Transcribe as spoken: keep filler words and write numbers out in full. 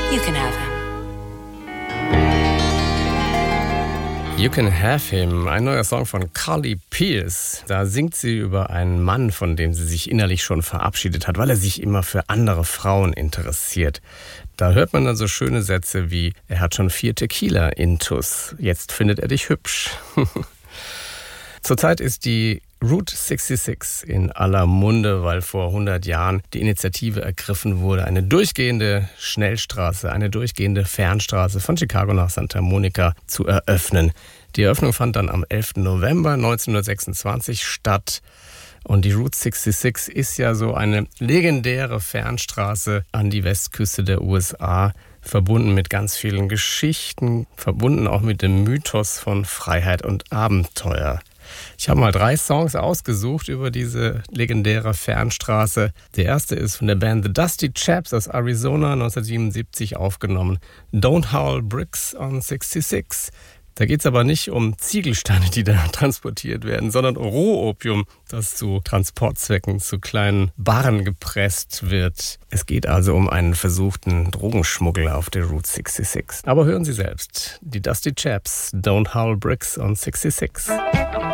You can have him. You Can Have Him, ein neuer Song von Carly Pearce. Da singt sie über einen Mann, von dem sie sich innerlich schon verabschiedet hat, weil er sich immer für andere Frauen interessiert. Da hört man dann so schöne Sätze wie, er hat schon vier Tequila intus, jetzt findet er dich hübsch. Zurzeit ist die Route sechsundsechzig in aller Munde, weil vor hundert Jahren die Initiative ergriffen wurde, eine durchgehende Schnellstraße, eine durchgehende Fernstraße von Chicago nach Santa Monica zu eröffnen. Die Eröffnung fand dann am elften November neunzehnhundertsechsundzwanzig statt. Und die Route sechsundsechzig ist ja so eine legendäre Fernstraße an die Westküste der U S A, verbunden mit ganz vielen Geschichten, verbunden auch mit dem Mythos von Freiheit und Abenteuer. Ich habe mal drei Songs ausgesucht über diese legendäre Fernstraße. Der erste ist von der Band The Dusty Chaps aus Arizona, neunzehnhundertsiebenundsiebzig aufgenommen. Don't Haul Bricks on sechsundsechzig. Da geht es aber nicht um Ziegelsteine, die da transportiert werden, sondern Rohopium, das zu Transportzwecken zu kleinen Barren gepresst wird. Es geht also um einen versuchten Drogenschmuggel auf der Route sechsundsechzig. Aber hören Sie selbst, die Dusty Chaps, Don't Haul Bricks on sechsundsechzig.